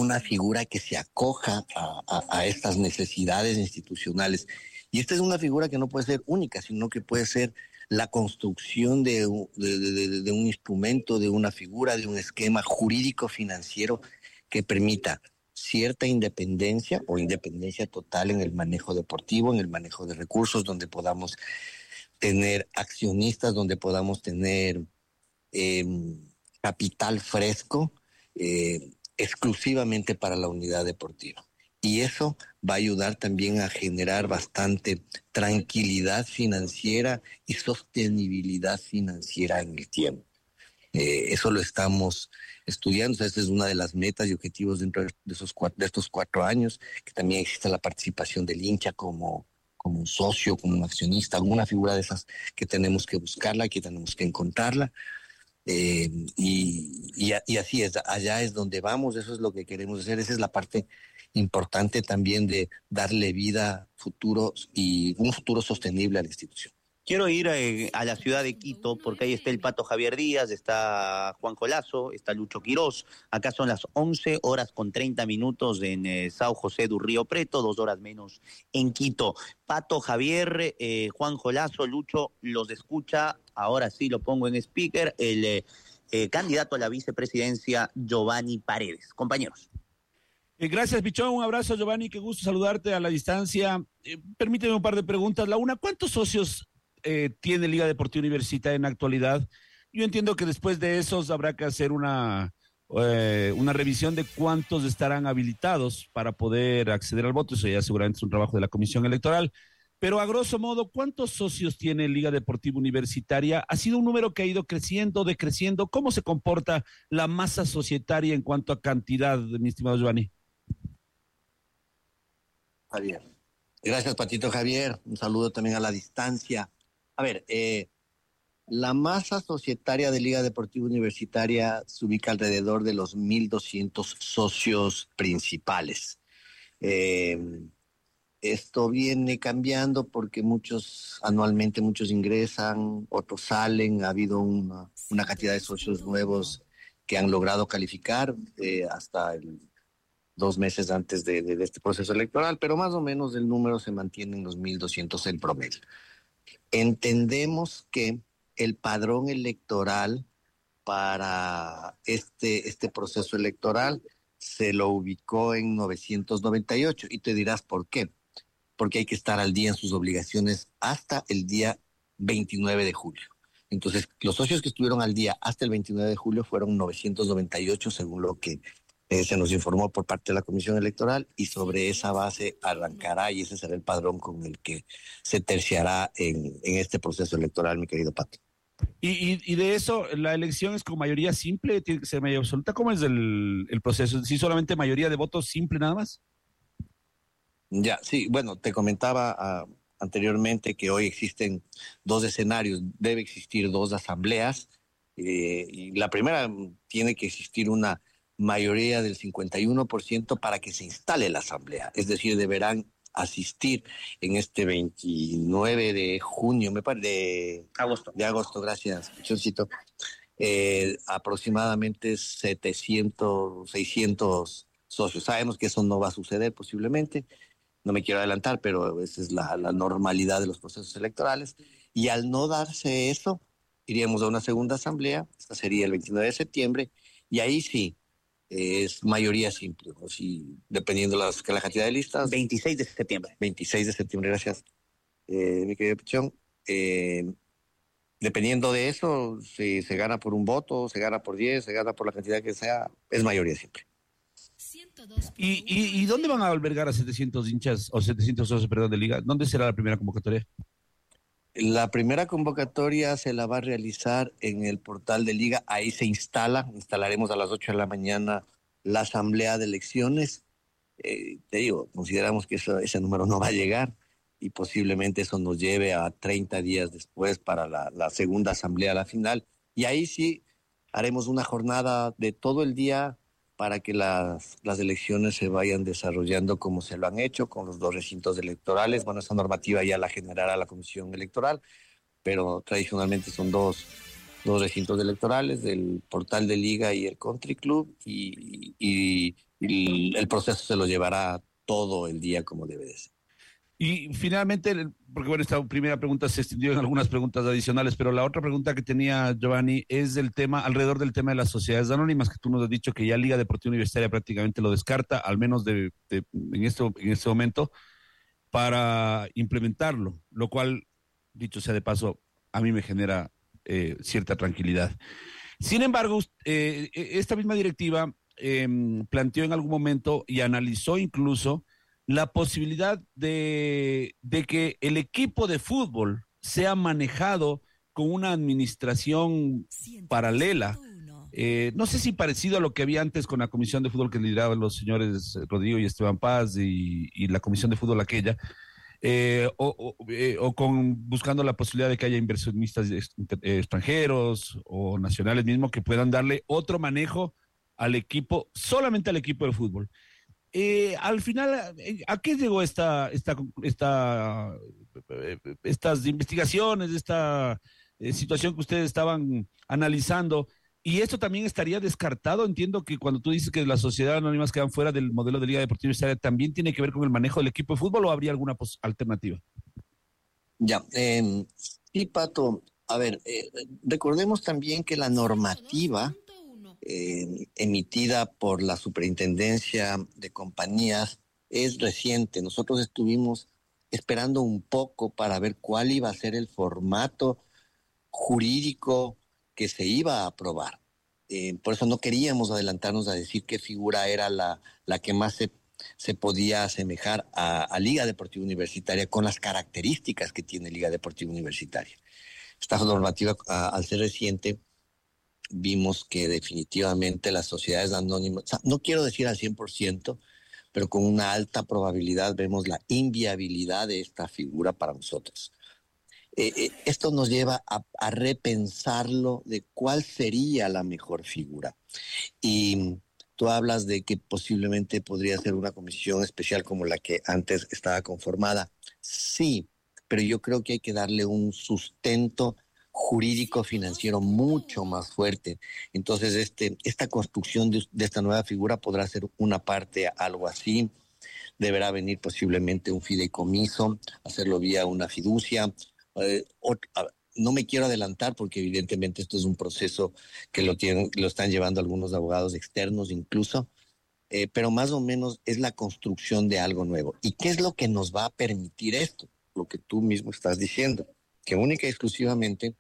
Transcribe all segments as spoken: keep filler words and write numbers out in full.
una figura que se acoja a, a, a estas necesidades institucionales. Y esta es una figura que no puede ser única, sino que puede ser la construcción de, de, de, de un instrumento, de una figura, de un esquema jurídico financiero que permita cierta independencia o independencia total en el manejo deportivo, en el manejo de recursos, donde podamos tener accionistas, donde podamos tener eh, capital fresco eh, exclusivamente para la unidad deportiva. Y eso va a ayudar también a generar bastante tranquilidad financiera y sostenibilidad financiera en el tiempo. Eh, eso lo estamos estudiando. O sea, esta es una de las metas y objetivos dentro de, esos cuatro, de estos cuatro años, que también exista la participación del hincha como, como un socio, como un accionista, alguna figura de esas que tenemos que buscarla, que tenemos que encontrarla. Eh, y, y, y así es, allá es donde vamos, eso es lo que queremos hacer, esa es la parte importante también de darle vida, futuro y un futuro sostenible a la institución. Quiero ir eh, a la ciudad de Quito porque ahí está el Pato Javier Díaz, está Juan Colazo, está Lucho Quirós. Acá son las once horas con treinta minutos en eh, Sao José do Río Preto, dos horas menos en Quito. Pato Javier, eh, Juan Colazo, Lucho, los escucha, ahora sí lo pongo en speaker, el eh, eh, candidato a la vicepresidencia Giovanni Paredes. Compañeros. Eh, gracias, Pichón. Un abrazo, Giovanni. Qué gusto saludarte a la distancia. Eh, permíteme un par de preguntas. La una, ¿cuántos socios eh, tiene Liga Deportiva Universitaria en la actualidad? Yo entiendo que después de esos habrá que hacer una, eh, una revisión de cuántos estarán habilitados para poder acceder al voto. Eso ya seguramente es un trabajo de la Comisión Electoral. Pero a grosso modo, ¿cuántos socios tiene Liga Deportiva Universitaria? ¿Ha sido un número que ha ido creciendo, decreciendo? ¿Cómo se comporta la masa societaria en cuanto a cantidad, mi estimado Giovanni? Javier. Gracias, Patito Javier. Un saludo también a la distancia. A ver, eh, la masa societaria de Liga Deportiva Universitaria se ubica alrededor de los mil doscientos socios principales. Eh, esto viene cambiando porque muchos, anualmente muchos ingresan, otros salen. Ha habido una, una cantidad de socios nuevos que han logrado calificar eh, hasta el dos meses antes de, de, de este proceso electoral, pero más o menos el número se mantiene en los mil doscientos en promedio. Entendemos que el padrón electoral para este, este proceso electoral se lo ubicó en novecientos noventa y ocho, y te dirás por qué. Porque hay que estar al día en sus obligaciones hasta el día veintinueve de julio. Entonces, los socios que estuvieron al día hasta el veintinueve de julio fueron novecientos noventa y ocho, según lo que Eh, se nos informó por parte de la Comisión Electoral, y sobre esa base arrancará, y ese será el padrón con el que se terciará en, en este proceso electoral, mi querido Pato. Y, y, y de eso, ¿la elección es con mayoría simple? ¿Tiene que ser mayoría absoluta? ¿Cómo es el, el proceso? ¿Sí solamente mayoría de votos simple nada más? Ya, sí, bueno, te comentaba uh, anteriormente que hoy existen dos escenarios, debe existir dos asambleas, eh, y la primera tiene que existir una mayoría del cincuenta y uno por ciento para que se instale la asamblea, es decir, deberán asistir en este veintinueve de junio, me parece, de agosto, de agosto, gracias, Pichoncito, eh, aproximadamente setecientos, seiscientos socios. Sabemos que eso no va a suceder posiblemente, no me quiero adelantar, pero esa es la, la normalidad de los procesos electorales, y al no darse eso, iríamos a una segunda asamblea, esta sería el veintinueve de septiembre, y ahí sí, es mayoría simple, o si, dependiendo de las, la cantidad de listas. veintiséis de septiembre. veintiséis de septiembre, gracias, eh, mi querido Pichón. Eh, dependiendo de eso, si se gana por un voto, se gana por diez, se gana por la cantidad que sea, es mayoría simple. ¿Y, y, y dónde van a albergar a setecientos hinchas, o setecientos socios, perdón, de Liga? ¿Dónde será la primera convocatoria? La primera convocatoria se la va a realizar en el portal de Liga, ahí se instala, instalaremos a las ocho de la mañana la asamblea de elecciones. Eh, te digo, consideramos que eso, ese número no va a llegar, y posiblemente eso nos lleve a treinta días después para la, la segunda asamblea, la final, y ahí sí haremos una jornada de todo el día para que las, las elecciones se vayan desarrollando como se lo han hecho con los dos recintos electorales. Bueno, esa normativa ya la generará la Comisión Electoral, pero tradicionalmente son dos, los recintos electorales, del portal de Liga y el Country Club, y, y, y el proceso se lo llevará todo el día como debe de ser. Y finalmente, porque bueno, esta primera pregunta se extendió en algunas preguntas adicionales, pero la otra pregunta que tenía Giovanni es del tema, alrededor del tema de las sociedades anónimas, que tú nos has dicho que ya Liga Deportiva Universitaria prácticamente lo descarta, al menos de, de, en, este, en este momento, para implementarlo, lo cual, dicho sea de paso, a mí me genera eh, cierta tranquilidad. Sin embargo, eh, esta misma directiva eh, planteó en algún momento y analizó incluso la posibilidad de, de que el equipo de fútbol sea manejado con una administración paralela. Eh, no sé si parecido a lo que había antes con la comisión de fútbol que lideraban los señores Rodrigo y Esteban Paz y, y la comisión de fútbol aquella, eh, o, o, eh, o con buscando la posibilidad de que haya inversionistas extranjeros o nacionales mismos que puedan darle otro manejo al equipo, solamente al equipo de fútbol. Eh, al final, ¿a qué llegó esta, esta, esta, estas investigaciones, esta eh, situación que ustedes estaban analizando? Y esto también estaría descartado. Entiendo que cuando tú dices que las sociedades anónimas quedan fuera del modelo de Liga Deportiva Universitaria, ¿también tiene que ver con el manejo del equipo de fútbol o habría alguna alternativa? Ya, eh, sí, Pato. A ver, eh, recordemos también que la normativa Eh, emitida por la Superintendencia de Compañías es reciente. Nosotros estuvimos esperando un poco para ver cuál iba a ser el formato jurídico que se iba a aprobar. Eh, por eso no queríamos adelantarnos a decir qué figura era la, la que más se, se podía asemejar a, a Liga Deportiva Universitaria con las características que tiene Liga Deportiva Universitaria. Esta normativa, a, al ser reciente, vimos que definitivamente las sociedades anónimas, o sea, no quiero decir al cien por ciento, pero con una alta probabilidad vemos la inviabilidad de esta figura para nosotros. Eh, eh, esto nos lleva a, a repensarlo de cuál sería la mejor figura. Y tú hablas de que posiblemente podría ser una comisión especial como la que antes estaba conformada. Sí, pero yo creo que hay que darle un sustento jurídico financiero mucho más fuerte. Entonces, este, esta construcción de, de esta nueva figura podrá ser una parte, algo así. Deberá venir posiblemente un fideicomiso, hacerlo vía una fiducia. Eh, o, a, no me quiero adelantar porque evidentemente esto es un proceso que lo, tienen, lo están llevando algunos abogados externos incluso, eh, pero más o menos es la construcción de algo nuevo. ¿Y qué es lo que nos va a permitir esto? Lo que tú mismo estás diciendo, que única y exclusivamente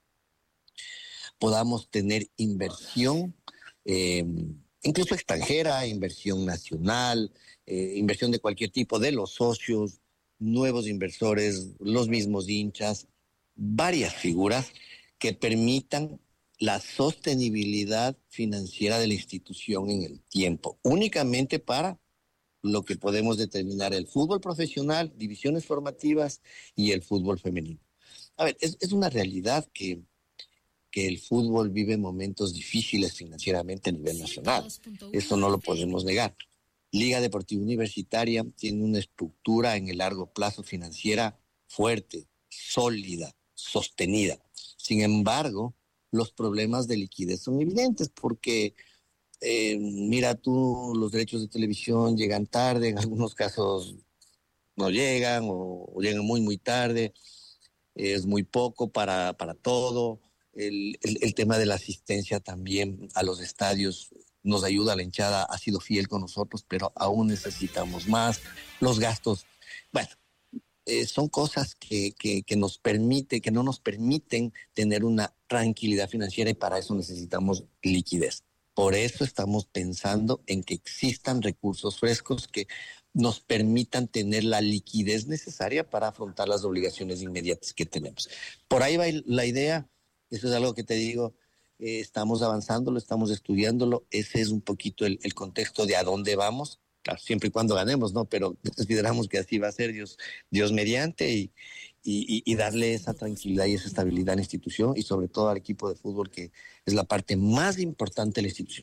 podamos tener inversión, eh, incluso extranjera, inversión nacional, eh, inversión de cualquier tipo, de los socios, nuevos inversores, los mismos hinchas, varias figuras que permitan la sostenibilidad financiera de la institución en el tiempo, únicamente para lo que podemos determinar el fútbol profesional, divisiones formativas y el fútbol femenino. A ver, es, es una realidad que, que el fútbol vive momentos difíciles financieramente a nivel nacional. Eso no lo podemos negar. Liga Deportiva Universitaria tiene una estructura en el largo plazo financiera fuerte, sólida, sostenida. Sin embargo, los problemas de liquidez son evidentes porque, eh, mira tú, los derechos de televisión llegan tarde, en algunos casos no llegan o, o llegan muy, muy tarde. Es muy poco para, para todo. El, el, el tema de la asistencia también a los estadios nos ayuda, la hinchada ha sido fiel con nosotros, pero aún necesitamos más. Los gastos, bueno, eh, son cosas que, que, que nos permite, que no nos permiten tener una tranquilidad financiera y para eso necesitamos liquidez. Por eso estamos pensando en que existan recursos frescos que nos permitan tener la liquidez necesaria para afrontar las obligaciones inmediatas que tenemos. Por ahí va la idea, eso es algo que te digo, eh, estamos avanzándolo, estamos estudiándolo, ese es un poquito el, el contexto de a dónde vamos, claro, siempre y cuando ganemos, ¿no? Pero consideramos que así va a ser Dios, Dios mediante y, y, y darle esa tranquilidad y esa estabilidad a la institución y sobre todo al equipo de fútbol que es la parte más importante de la institución.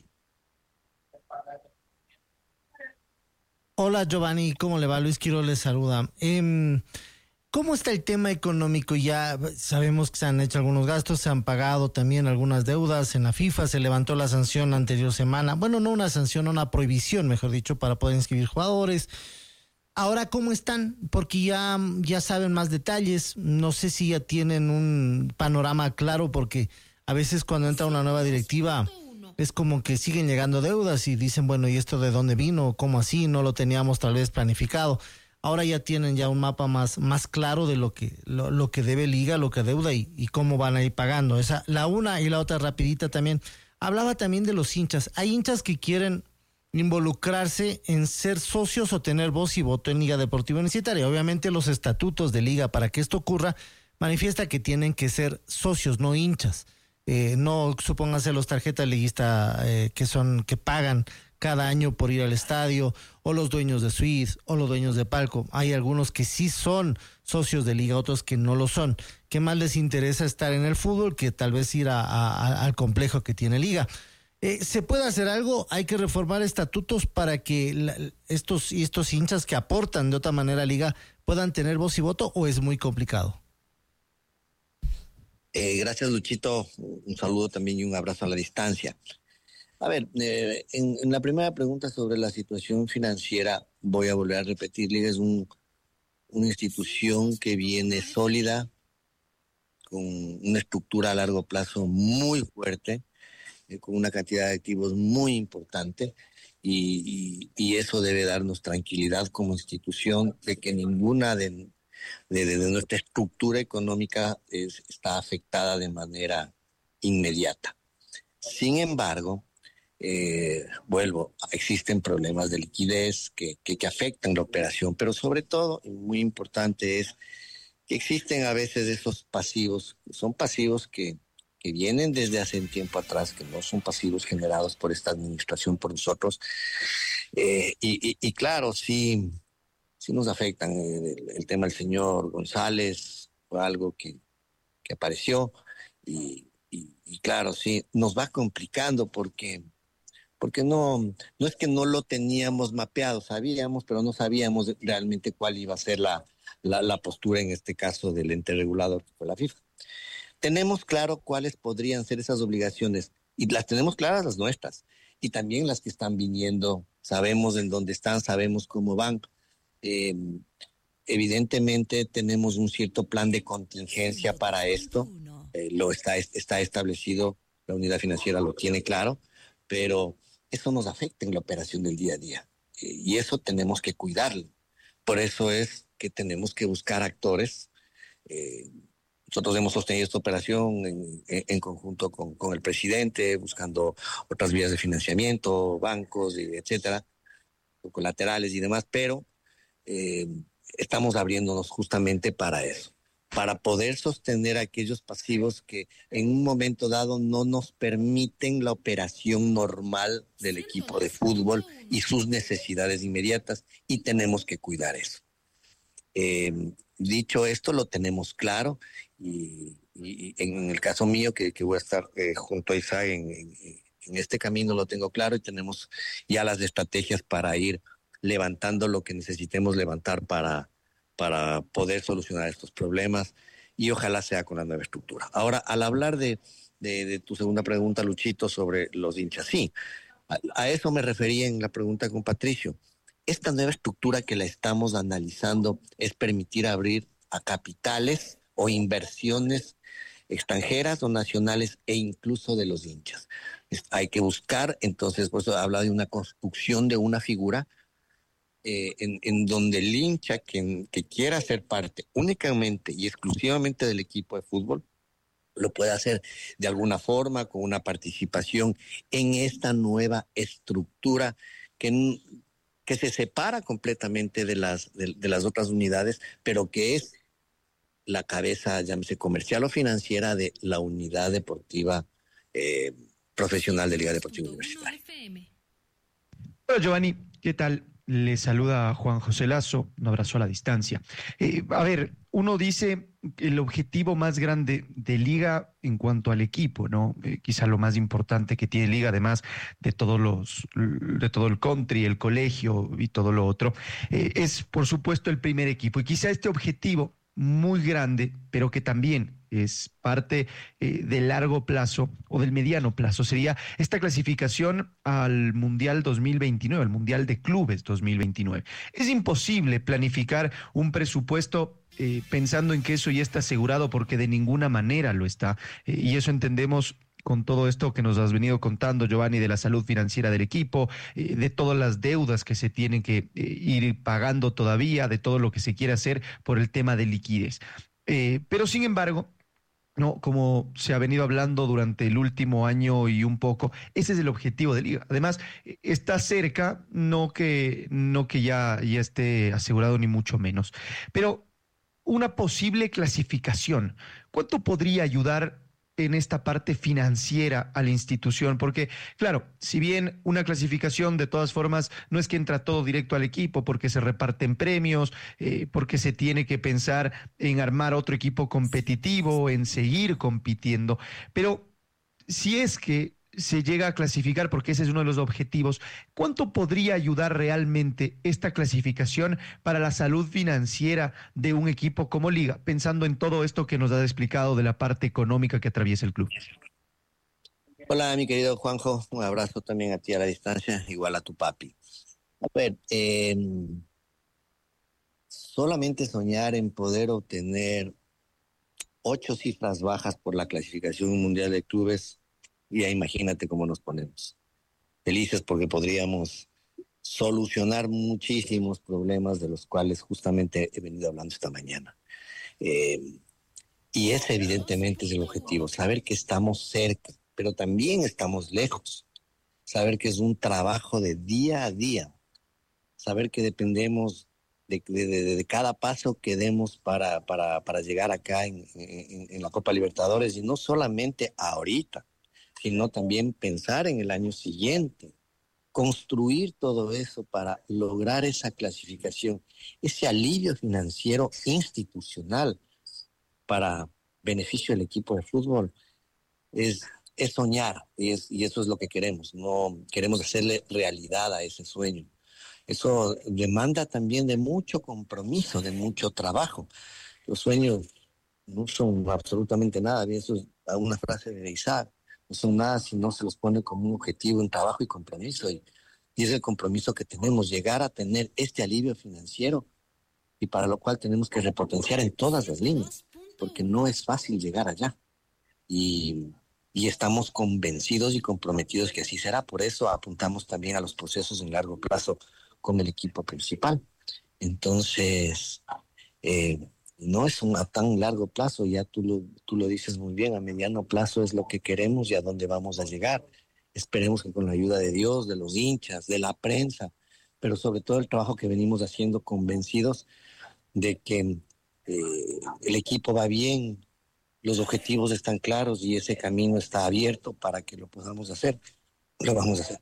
Hola Giovanni, ¿cómo le va? Luis Quiroz les saluda. Eh, ¿Cómo está el tema económico? Ya sabemos que se han hecho algunos gastos, se han pagado también algunas deudas en la FIFA, se levantó la sanción la anterior semana. Bueno, no una sanción, una prohibición, mejor dicho, para poder inscribir jugadores. Ahora, ¿cómo están? Porque ya, ya saben más detalles. No sé si ya tienen un panorama claro, porque a veces cuando entra una nueva directiva es como que siguen llegando deudas y dicen, bueno, ¿y esto de dónde vino? ¿Cómo así? No lo teníamos tal vez planificado. Ahora ya tienen ya un mapa más, más claro de lo que, lo, lo que debe Liga, lo que deuda y, y cómo van a ir pagando. Esa, la una y la otra rapidita también. Hablaba también de los hinchas. Hay hinchas que quieren involucrarse en ser socios o tener voz y voto en Liga Deportiva Universitaria. Obviamente los estatutos de Liga, para que esto ocurra, manifiesta que tienen que ser socios, no hinchas. Eh, no supóngase los tarjetas liguistas eh, que son, que pagan cada año por ir al estadio, o los dueños de suites, o los dueños de palco. Hay algunos que sí son socios de Liga, otros que no lo son. ¿Qué más les interesa estar en el fútbol que tal vez ir a, a, al complejo que tiene Liga? Eh, ¿Se puede hacer algo? ¿Hay que reformar estatutos para que la, estos, estos hinchas que aportan de otra manera a Liga puedan tener voz y voto, o es muy complicado? Eh, gracias, Luchito. Un saludo también y un abrazo a la distancia. A ver, eh, en, en la primera pregunta sobre la situación financiera, voy a volver a repetir, Liga es un, una institución que viene sólida, con una estructura a largo plazo muy fuerte, eh, con una cantidad de activos muy importante, y, y, y eso debe darnos tranquilidad como institución de que ninguna de, de, de nuestra estructura económica es, está afectada de manera inmediata. Sin embargo, Eh, vuelvo, existen problemas de liquidez que, que, que afectan la operación, pero sobre todo, y muy importante, es que existen a veces esos pasivos, son pasivos que, que vienen desde hace un tiempo atrás, que no son pasivos generados por esta administración, por nosotros, eh, y, y, y claro, sí, sí nos afectan. El, el tema del señor González fue algo que, que apareció, y, y, y claro, sí, nos va complicando porque... porque no, no es que no lo teníamos mapeado, sabíamos, pero no sabíamos realmente cuál iba a ser la, la, la postura en este caso del ente regulador que fue la FIFA. Tenemos claro cuáles podrían ser esas obligaciones y las tenemos claras las nuestras y también las que están viniendo, sabemos en dónde están, sabemos cómo van. Eh, evidentemente tenemos un cierto plan de contingencia para esto, eh, lo está, está establecido, la unidad financiera lo tiene claro, pero eso nos afecta en la operación del día a día eh, y eso tenemos que cuidarlo. Por eso es que tenemos que buscar actores. Eh, nosotros hemos sostenido esta operación en, en, en conjunto con, con el presidente, buscando otras vías de financiamiento, bancos, etcétera, colaterales y demás, pero eh, estamos abriéndonos justamente para eso, para poder sostener aquellos pasivos que en un momento dado no nos permiten la operación normal del equipo de fútbol y sus necesidades inmediatas, y tenemos que cuidar eso. Eh, dicho esto, lo tenemos claro, y, y en el caso mío, que, que voy a estar eh, junto a Isaac en, en, en este camino, lo tengo claro, y tenemos ya las estrategias para ir levantando lo que necesitemos levantar para para poder solucionar estos problemas, y ojalá sea con la nueva estructura. Ahora, al hablar de, de, de tu segunda pregunta, Luchito, sobre los hinchas, sí, a, a eso me refería en la pregunta con Patricio. Esta nueva estructura que la estamos analizando es permitir abrir a capitales o inversiones extranjeras o nacionales e incluso de los hinchas. Es, hay que buscar, entonces, por eso habla de una construcción de una figura Eh, en, en donde el hincha que, que quiera ser parte únicamente y exclusivamente del equipo de fútbol lo puede hacer de alguna forma, con una participación en esta nueva estructura que, que se separa completamente de las, de, de las otras unidades, pero que es la cabeza, llámese comercial o financiera, de la unidad deportiva eh, profesional de Liga Deportiva Universitaria. Hola, Giovanni, ¿qué tal? Le saluda Juan José Lazo, un abrazo a la distancia. Eh, a ver, uno dice el objetivo más grande de Liga en cuanto al equipo, ¿no? Eh, quizá lo más importante que tiene Liga, además de todos los, de todo el country, el colegio y todo lo otro, eh, es por supuesto el primer equipo. Y quizá este objetivo muy grande, pero que también es parte eh, del largo plazo o del mediano plazo, sería esta clasificación al Mundial dos mil veintinueve, al Mundial de Clubes dos mil veintinueve. Es imposible planificar un presupuesto eh, pensando en que eso ya está asegurado, porque de ninguna manera lo está, eh, y eso entendemos con todo esto que nos has venido contando, Giovanni, de la salud financiera del equipo, eh, de todas las deudas que se tienen que eh, ir pagando todavía, de todo lo que se quiere hacer por el tema de liquidez. Eh, pero sin embargo, no, como se ha venido hablando durante el último año y un poco, ese es el objetivo de Liga. Además, está cerca, no que, no que ya, ya esté asegurado ni mucho menos, pero una posible clasificación, ¿cuánto podría ayudar en esta parte financiera a la institución? Porque, claro, si bien una clasificación de todas formas no es que entra todo directo al equipo, porque se reparten premios, eh, porque se tiene que pensar en armar otro equipo competitivo, en seguir compitiendo, pero si es que se llega a clasificar, porque ese es uno de los objetivos, ¿cuánto podría ayudar realmente esta clasificación para la salud financiera de un equipo como Liga, pensando en todo esto que nos has explicado de la parte económica que atraviesa el club? Hola, mi querido Juanjo, un abrazo también a ti a la distancia, igual a tu papi. A ver, eh, solamente soñar en poder obtener ocho cifras bajas por la clasificación mundial de clubes, ya imagínate cómo nos ponemos. Felices porque podríamos solucionar muchísimos problemas de los cuales justamente he venido hablando esta mañana. Eh, y ese evidentemente es el objetivo, saber que estamos cerca, pero también estamos lejos. Saber que es un trabajo de día a día. Saber que dependemos de, de, de, de cada paso que demos para, para, para llegar acá en, en, en la Copa Libertadores, y no solamente ahorita, sino también pensar en el año siguiente, construir todo eso para lograr esa clasificación, ese alivio financiero institucional para beneficio del equipo de fútbol. Es, es soñar, y, es, y eso es lo que queremos, no queremos hacerle realidad a ese sueño. Eso demanda también de mucho compromiso, de mucho trabajo. Los sueños no son absolutamente nada, y eso es una frase de Isaac. No son nada si no se los pone como un objetivo, un trabajo y compromiso. Y, y es el compromiso que tenemos, llegar a tener este alivio financiero, y para lo cual tenemos que repotenciar en todas las líneas, porque no es fácil llegar allá. Y, y estamos convencidos y comprometidos que así será. Por eso apuntamos también a los procesos en largo plazo con el equipo principal. Entonces, eh, no es un, a tan largo plazo, ya tú lo, tú lo dices muy bien, a mediano plazo es lo que queremos y a dónde vamos a llegar. Esperemos que con la ayuda de Dios, de los hinchas, de la prensa, pero sobre todo el trabajo que venimos haciendo, convencidos de que eh, el equipo va bien, los objetivos están claros y ese camino está abierto para que lo podamos hacer, lo vamos a hacer.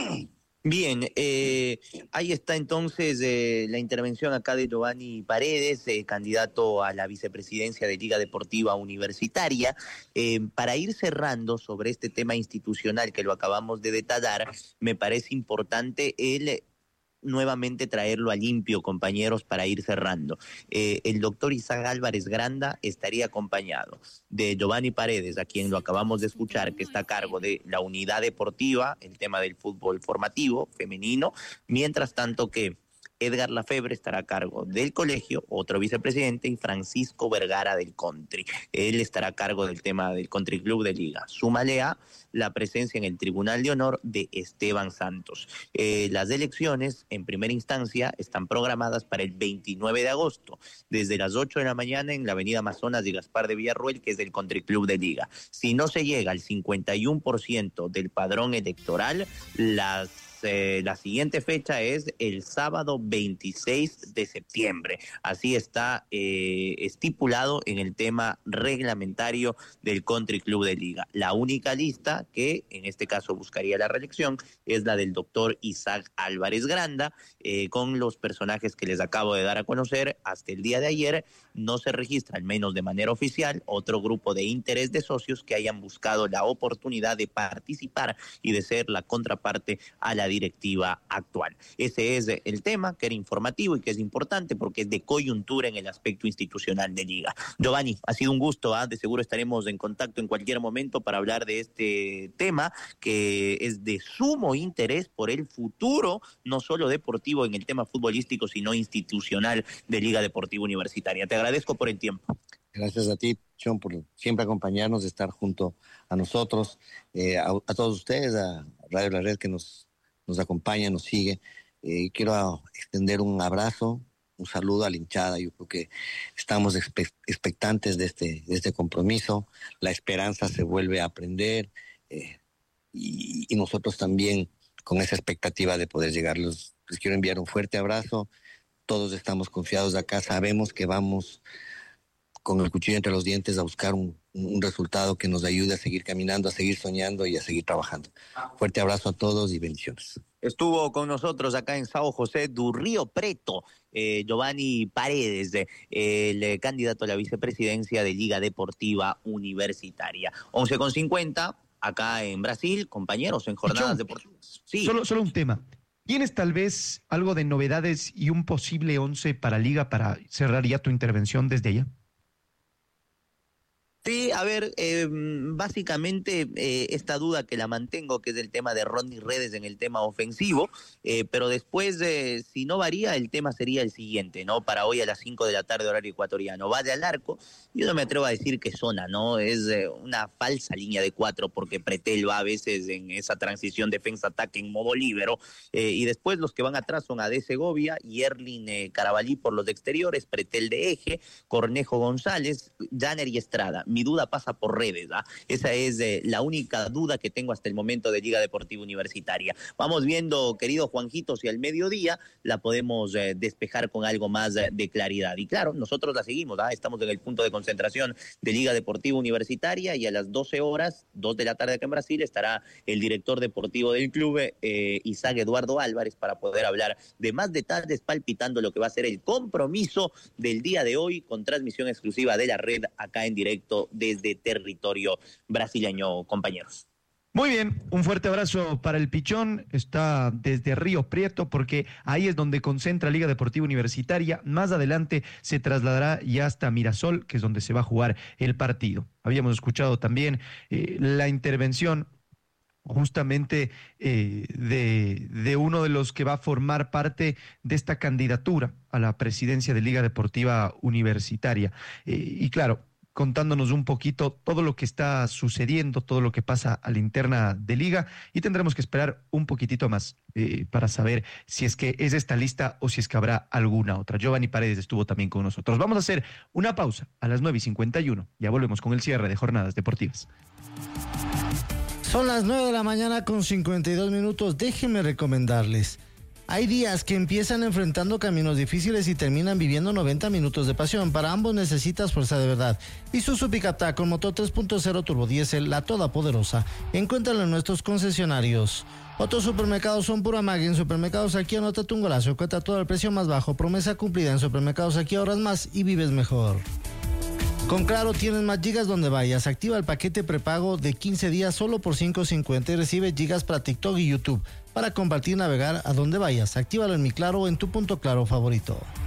Bien, eh, ahí está entonces eh, la intervención acá de Giovanni Paredes, eh, candidato a la vicepresidencia de Liga Deportiva Universitaria. Eh, para ir cerrando sobre este tema institucional que lo acabamos de detallar, me parece importante el nuevamente traerlo a limpio, compañeros, para ir cerrando. Eh, el doctor Isaac Álvarez Granda estaría acompañado de Giovanni Paredes, a quien lo acabamos de escuchar, que está a cargo de la unidad deportiva, el tema del fútbol formativo femenino, mientras tanto que Edgar Lafebre estará a cargo del colegio, otro vicepresidente, y Francisco Vergara del Country. Él estará a cargo del tema del Country Club de Liga. Súmale a la presencia en el Tribunal de Honor de Esteban Santos. Eh, las elecciones, en primera instancia, están programadas para el veintinueve de agosto, desde las ocho de la mañana en la avenida Amazonas de Gaspar de Villarroel, que es del Country Club de Liga. Si no se llega al cincuenta y uno por ciento del padrón electoral, las Eh, la siguiente fecha es el sábado veintiséis de septiembre. Así está eh, estipulado en el tema reglamentario del Country Club de Liga. La única lista que en este caso buscaría la reelección es la del doctor Isaac Álvarez Granda, eh, con los personajes que les acabo de dar a conocer. Hasta el día de ayer no se registra, al menos de manera oficial, otro grupo de interés de socios que hayan buscado la oportunidad de participar y de ser la contraparte a la directiva actual. Ese es el tema que era informativo y que es importante porque es de coyuntura en el aspecto institucional de Liga. Giovanni, ha sido un gusto, ¿eh? De seguro estaremos en contacto en cualquier momento para hablar de este tema que es de sumo interés por el futuro, no solo deportivo en el tema futbolístico, sino institucional de Liga Deportiva Universitaria. Te agradezco por el tiempo. Gracias a ti, John, por siempre acompañarnos, de estar junto a nosotros, eh, a, a todos ustedes, a Radio La Red que nos, nos acompaña, nos sigue. Eh, quiero extender un abrazo, un saludo a la hinchada. Yo creo que estamos expe- expectantes de este, de este compromiso. La esperanza se vuelve a aprender eh, y, y nosotros también con esa expectativa de poder llegar. Les, les quiero enviar un fuerte abrazo. Todos estamos confiados de acá, sabemos que vamos con el cuchillo entre los dientes a buscar un, un resultado que nos ayude a seguir caminando, a seguir soñando y a seguir trabajando. Fuerte abrazo a todos y bendiciones. Estuvo con nosotros acá en Sao José du Río Preto, eh, Giovanni Paredes, eh, el eh, candidato a la vicepresidencia de Liga Deportiva Universitaria. once con cincuenta, acá en Brasil, compañeros, en jornadas deportivas. Sí. Solo, solo un tema. ¿Tienes tal vez algo de novedades y un posible once para Liga para cerrar ya tu intervención desde allá? Sí, a ver, eh, básicamente eh, esta duda que la mantengo, que es el tema de Rodney Redes en el tema ofensivo, eh, pero después, eh, si no varía, el tema sería el siguiente, ¿no? Para hoy a las cinco de la tarde, horario ecuatoriano. Vaya al arco, yo no me atrevo a decir que zona, ¿no? Es eh, una falsa línea de cuatro, porque Pretel va a veces en esa transición defensa-ataque en modo líbero, eh, y después los que van atrás son Ade Segovia y Erlin eh, Carabalí por los exteriores, Pretel de eje, Cornejo González, Janer y Estrada. Mi duda pasa por Redes, ¿ah? Esa es eh, la única duda que tengo hasta el momento de Liga Deportiva Universitaria. Vamos viendo, querido Juanjito, si al mediodía la podemos eh, despejar con algo más eh, de claridad. Y claro, nosotros la seguimos, ¿ah? Estamos en el punto de concentración de Liga Deportiva Universitaria y a las doce horas, dos de la tarde acá en Brasil, estará el director deportivo del club, eh, Isaac Eduardo Álvarez, para poder hablar de más detalles, palpitando lo que va a ser el compromiso del día de hoy con transmisión exclusiva de la red acá en directo desde de territorio brasileño, compañeros. Muy bien, un fuerte abrazo para el Pichón, está desde Río Prieto porque ahí es donde concentra Liga Deportiva Universitaria, más adelante se trasladará ya hasta Mirasol, que es donde se va a jugar el partido. Habíamos escuchado también eh, la intervención justamente eh, de, de uno de los que va a formar parte de esta candidatura a la presidencia de Liga Deportiva Universitaria. Eh, y claro, contándonos un poquito todo lo que está sucediendo, todo lo que pasa a la interna de Liga, y tendremos que esperar un poquitito más eh, para saber si es que es esta lista o si es que habrá alguna otra. Giovanni Paredes estuvo también con nosotros. Vamos a hacer una pausa a las nueve y cincuenta y uno. Ya volvemos con el cierre de Jornadas Deportivas. Son las nueve de la mañana con cincuenta y dos minutos. Déjenme recomendarles. Hay días que empiezan enfrentando caminos difíciles y terminan viviendo noventa minutos de pasión. Para ambos necesitas fuerza de verdad. Isuzu Pickup con motor tres punto cero turbo diésel, la todopoderosa. Encuéntralo en nuestros concesionarios. Otros supermercados son pura magia. En Supermercados Aquí anótate un golazo. Encuentra todo el precio más bajo. Promesa cumplida. En Supermercados Aquí ahorras más y vives mejor. Con Claro tienes más gigas donde vayas. Activa el paquete prepago de quince días solo por cinco cincuenta y recibe gigas para TikTok y YouTube para compartir y navegar a donde vayas. Actívalo en Mi Claro o en tu punto Claro favorito.